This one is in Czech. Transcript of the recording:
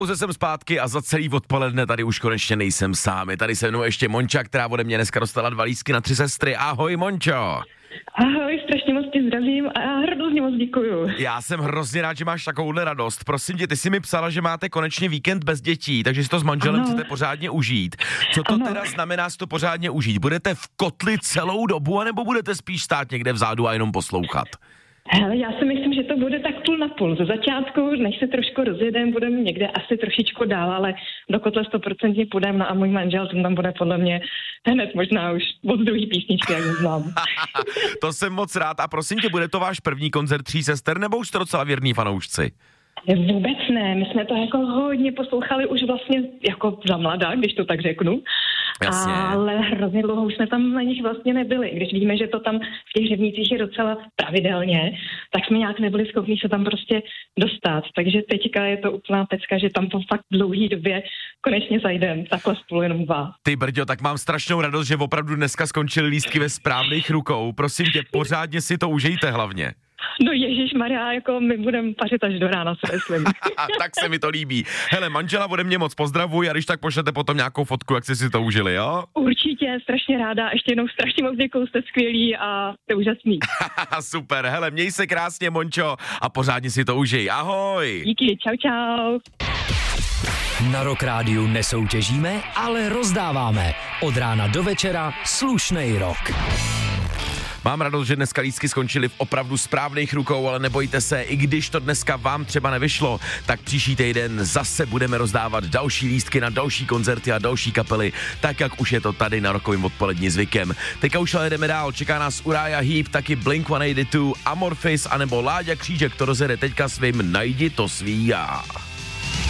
Už jsem zpátky a za celý odpoledne tady už konečně nejsem sám. Je tady se mnou ještě Monča, která ode mě dneska dostala 2 lístky na 3 sestry. Ahoj, Mončo. Ahoj, strašně moc tě zdravím a hrozně moc děkuju. Já jsem hrozně rád, že máš takovouhle radost. Prosím tě, ty jsi mi psala, že máte konečně víkend bez dětí, takže si to s manželem chcete pořádně užít. Co to teda znamená si to pořádně užít? Budete v kotli celou dobu, anebo budete spíš stát někde vzadu a jenom poslouchat? Hele, já si myslím, že to bude tak půl na půl. Ze začátku, než se trošku rozjedeme, budeme někde asi trošičku dál, ale do kotle 100% půjdeme, no a můj manžel tam bude podle mě hned možná už od druhý písničky, jak ho znám. To jsem moc rád. A prosím tě, bude to váš první koncert 3 sester, nebo už jste docela věrný fanoušci? Vůbec ne, my jsme to jako hodně poslouchali už vlastně jako za mladá, když to tak řeknu. Jasně. Ale hrozně dlouho už jsme tam na nich vlastně nebyli. Když víme, že to tam v těch Řevnicích je docela pravidelně, tak jsme nějak nebyli schopni se tam prostě dostat. Takže teďka je to úplná pecka, že tam po fakt dlouhý době konečně zajdem, takhle spolu jenom 2. Ty brďo, tak mám strašnou radost, že opravdu dneska skončily lístky ve správných rukou. Prosím tě, pořádně si to užijte hlavně. No ježišmarja, jako my budeme pařit až do rána, si myslím. Tak se mi to líbí. Hele, manžela ode mě moc pozdravuj a když tak pošlete potom nějakou fotku, jak jste si to užili, jo? Určitě, strašně ráda, ještě jednou strašně moc děkuju, jste skvělí a jste úžasný. Super, hele, měj se krásně, Mončo, a pořádně si to užij. Ahoj. Díky, čau. Na Rock Rádiu nesoutěžíme, ale rozdáváme. Od rána do večera slušnej rock. Mám radost, že dneska lístky skončily v opravdu správných rukou, ale nebojte se, i když to dneska vám třeba nevyšlo, tak příští týden zase budeme rozdávat další lístky na další koncerty a další kapely, tak jak už je to tady na Rockovým odpolední zvykem. Teďka už ale jdeme dál, čeká nás Uriah Heep, taky Blink-182, Amorphis anebo Láďa Křížek, to rozjede teďka svým Najdi to svý já.